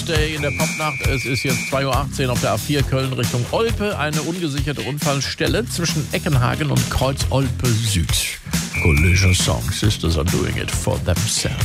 Thursday in der Popnacht. Es ist jetzt 2.18 Uhr auf der A4 Köln Richtung Olpe. Eine ungesicherte Unfallstelle zwischen Eckenhagen und Kreuz Olpe Süd. Collision Song, Sisters are doing it for themselves.